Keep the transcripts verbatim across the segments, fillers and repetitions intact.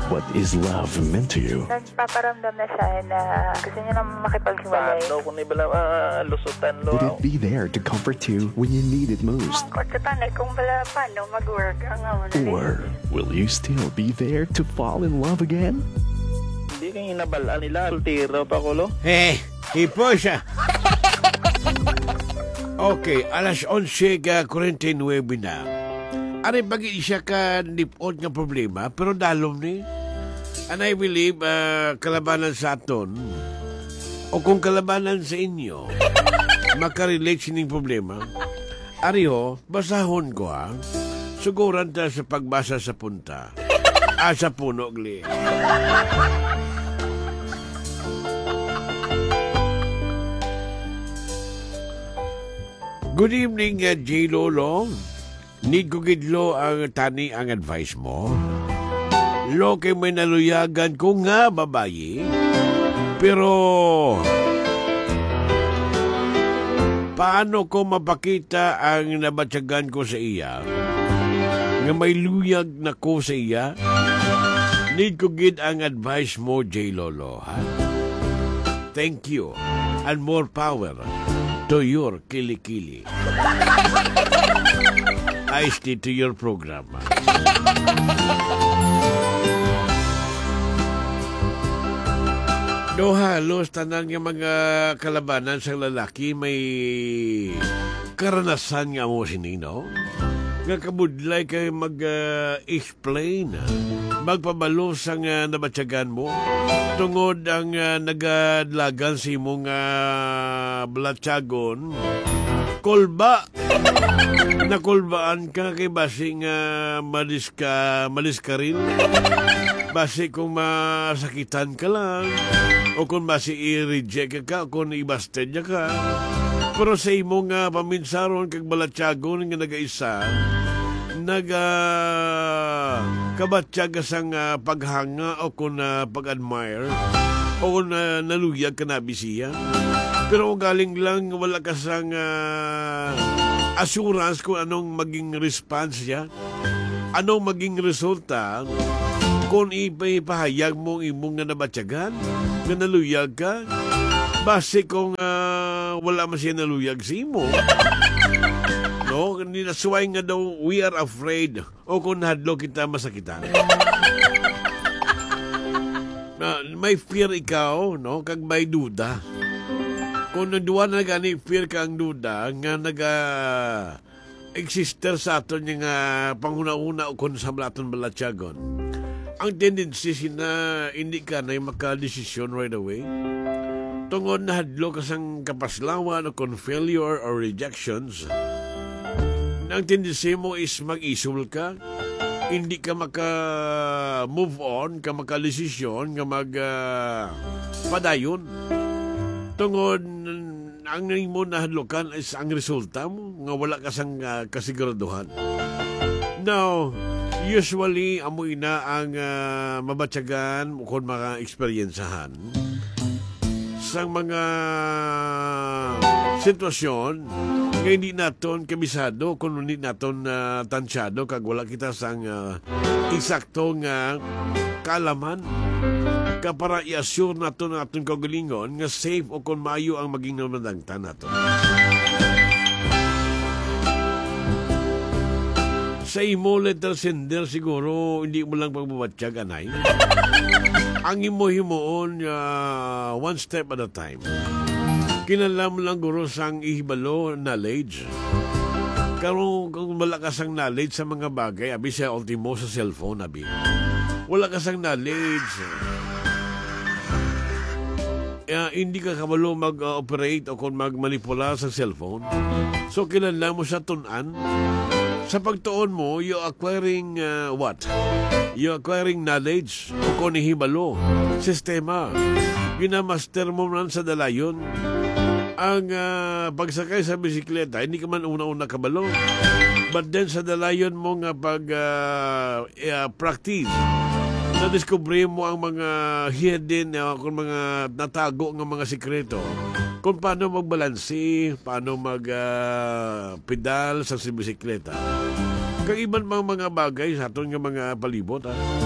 What is love meant to you? Nagpaparamdam na siya na gusto niya na makipaghiwalay. Paano kung ibala uh, lusutan lo? Would it be there to comfort you when you need it most? Mangkot sa tanay kung bala paano mag-work ang amon. Or will you still be there to fall in love again? Hindi kang inabalaan nila. Ultiro pa ko lo. Eh, hipo siya. Okay, alas onse ka forty-nine na. Ari pagi siya ka nipot nga problema, pero dalom ni. And I believe, uh, kalabanan sa aton, o kung kalabanan sa inyo, makarelate sining problema, ari ho, basahon ko ha, suguran ta sa pagbasa sa punta. Asa puno, gli. Good evening, uh, J. Lolo. Need ko gidlo ang tani ang advice mo. Lo kay may naluyagan ko nga babayi. Pero paano ko mapakita ang nabatyagan ko sa iya? Nga may luyag na ko sa iya? Need ko gid ang advice mo, J. Lolo, ha? Thank you and more power to your kilikili. I stay to your program. No, halos tanan nga mga kalabanan sa lalaki may karanasan nga mo sinino. Nga kabudlay kay mag-explain. Uh, magpabalo sa nga nabatyagan mo. Tungod ang uh, nagadlagan si mong uh, blatyagon. Kolba. Nakulbaan ka kay basing uh, malis ka, malis ka rin. Basi kung masakitan ka lang. O kung basi i-reject ka, o kung i-busted niya ka. Pero sa imong uh, paminsaron kag balatyagon nga nag-isa, naga kabatyaga sang uh, paghanga o kung uh, pag-admire o kung uh, naluyag ka na bisiya. Pero galing lang wala ka sang uh, assurance kung anong maging response niya, anong maging resulta kung ipahayag mo imong nga nabatyagan, nga naluyag ka, base kung uh, wala man siya naluyag sa imo. No, ninasway nga daw, we are afraid, o kung hadlo kita masakitan. Na, may fear ikaw, no, kag may duda. Kung nanduwa na gani fear ka ang duda, nga naga exister sa aton yung uh, panghuna-una o kung sa aton balatyagon, ang tendency na hindi ka na maka-desisyon right away. Tungod na hadlo kasang kapaslawan o kung failure or rejections, ang tendency mo is mag-isul ka, hindi ka maka-move on, ka maka-desisyon, ka mag-padayon. Uh, Tungod, ang mo nahadlokan is ang resulta mo, nga wala kasang uh, kasiguraduhan. Now, usually, amoy na ang uh, mabatyagan kung mga eksperyensahan sa mga sitwasyon nga hindi naton kabisado kung hindi naton uh, tansyado kag wala kita sang uh, eksaktong uh, kaalaman ka para i-assure naton naton kaugalingon nga safe o kung maayo ang maging namadangtan naton. Sa imo letter sender siguro hindi mo lang pagbabatsyag anay. Ang imo himuon uh, one step at a time. Kinalam lang guro sang ihibalo knowledge. Karon kung wala ka sang knowledge sa mga bagay, abi sa ultimo sa cellphone abi. Wala ka sang knowledge. Uh, hindi ka kabalo mag-operate o kung mag-manipula sa cellphone. So, kinala mo sa tunan. Sa pagtuon mo, you acquiring uh, what? You acquiring knowledge o kung ihibalo. Sistema. Ginamaster mo man sa dalayon. Ang uh, pagsakay sa bisikleta, hindi ka man una-una kabalo. But then sa dalayon mo nga pag-practice, uh, uh, na-discover mo ang mga hidden, uh, kung mga natago ng mga sikreto. Kung paano magbalansi, paano mag-pedal uh, sa bisikleta. Kag iban mga mga bagay sa aton nga mga palibot. Ha?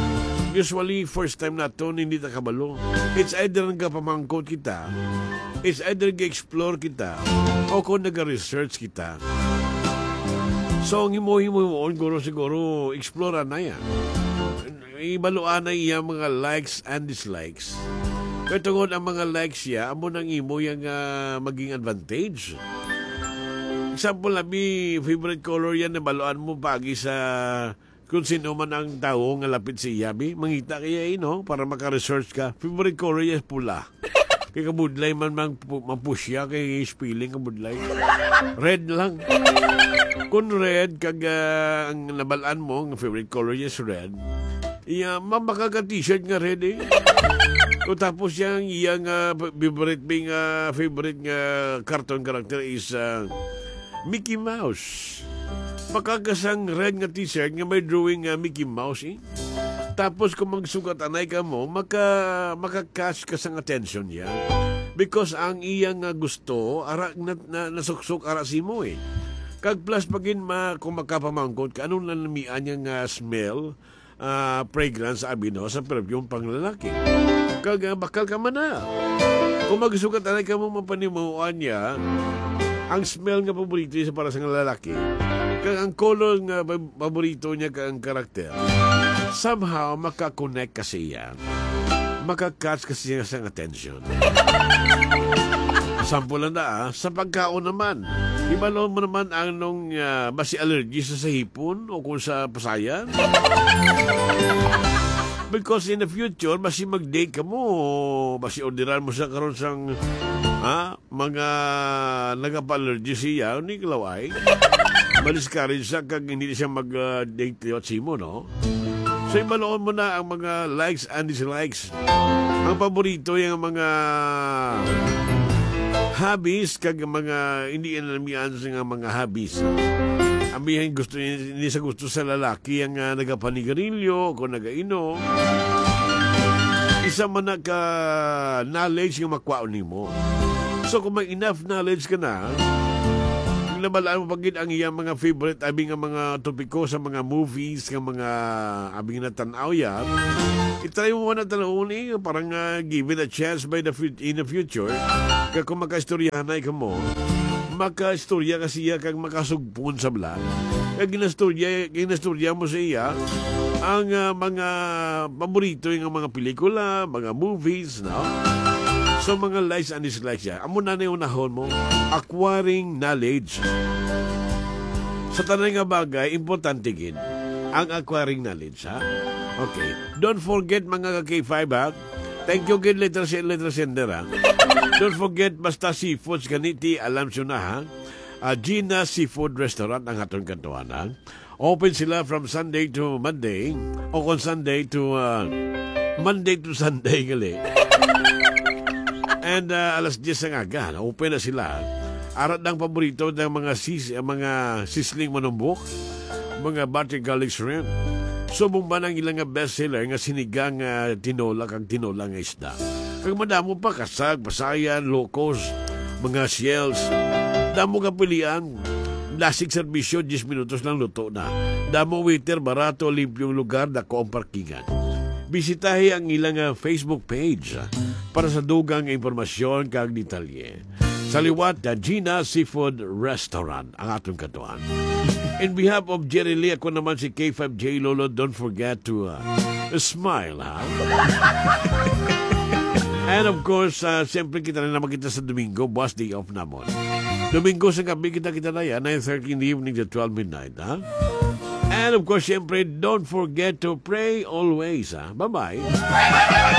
Usually, first time na to, hindi na kabalo. It's either nagpamangkot kita, it's either nag-explore kita, o kung nag-research kita. So, ang himo-himo siguro siguro, explore na yan. Ibaluan na iya mga likes and dislikes. Kaya tungod ang mga likes siya, amo nang imo yung uh, maging advantage. Example, labi, favorite color yan na baluan mo pagi sa kung sino man ang tao nga lapit siya. Bi, mangita kaya ino para maka-research ka. Favorite color yan pula. Kaya kabudlay man mang mapush siya kaya spilling kabudlay. Red lang. Kung red, kag uh, ang nabalaan mo, ang favorite color niya is red, iya, mamaka-t-shirt nga red eh. Kung tapos yung iyang uh, favorite, being, uh, favorite nga cartoon character is uh, Mickey Mouse. Makakasang red nga t-shirt nga may drawing uh, Mickey Mouse eh. Tapos kung magsukat anay ka mo, maka, maka-catch ka sa attention niya. Because ang iyang uh, gusto, ara, na, na, nasuksok ara si mo eh. Kag plus pagin ma, kung makapamangkot ka, anong nanamian niyang uh, smell, uh, fragrance, sabi no, sa perfume pang lalaki. Kag uh, bakal ka man na. Kung magsukat anay ka mo mapanimuan niya, ang smell nga paborito niya para sa lalaki, kag ang color nga paborito niya kang karakter, somehow makakonect kasi yan. Makakatch kasi niya sa attention. Sample na ah, sa pagkaon naman. Ibalo mo naman ang nung uh, basi allergy sa sahipon o kung sa pasayan. Because in the future, basi mag-date ka mo, basi orderan mo sa karon sang ha, mga nagapa-allergy siya, ni kalaway. Maliscourage siya kag hindi siya mag-date uh, at simo, no? So, ibaloon mo na ang mga likes and dislikes. Ang paborito yung mga hobbies kag mga hindi inamian sa mga hobbies. Amihan gusto hindi sa gusto sa lalaki ang uh, nagapanigarilyo kung nagainom. Isa man na ka knowledge yung makwaon nimo. So kung may enough knowledge ka na, nabalaan mo pagid ang iyang mga favorite abing nga mga topiko sa mga movies nga mga abing na tanaw yan, itry mo na tanawin eh, parang uh, give it a chance by the in the future. Kaya kung makaistoryahanay ka mo, makaistorya kasi iya kag makasugpon sa vlog. Kaya ginastorya, ginastorya mo sa iya ang uh, mga paborito yung mga pelikula, mga movies, no? So mga likes and dislikes yan. Amo na na yung nahon mo, acquiring knowledge. Sa tanay nga bagay, importante gin ang acquiring knowledge, ha? Okay. Don't forget mga ka-K five, ha? Thank you gin letter send, letter sender, ha? Don't forget basta seafoods ganiti, alam siyo na, ha? Uh, Gina Seafood Restaurant ang atong kantuan, ha? Open sila from Sunday to Monday o kung Sunday to uh, Monday to Sunday gali. And uh, alas diyes ang aga, open na sila. Arat ng paborito ng mga sis, mga sisling manumbok, mga butter garlic shrimp. Subong ba ng ilang bestseller nga sinigang uh, tinola kag tinola nga isda. Kag madamo pa kasag, pasayan, locos, mga shells. Damo ka pilian. Lasik serbisyo, diyes minutos lang luto na. Damo waiter, barato, limpyong lugar, dako ang parkingan. Bisitahi ang ilang uh, Facebook page uh, para sa dugang impormasyon kag detalye. Sa liwat, the Gina Seafood Restaurant ang atong katuan. In behalf of Jerry Lee, ako naman si K five J Lolo, don't forget to uh, smile, ha? And of course, uh, siyempre kita na naman kita sa Domingo, boss day off namon. Domingo sa gabi kita kita na yan, nine thirty in the evening to twelve midnight, ha? And of course, siyempre, don't forget to pray always, ha? Bye-bye.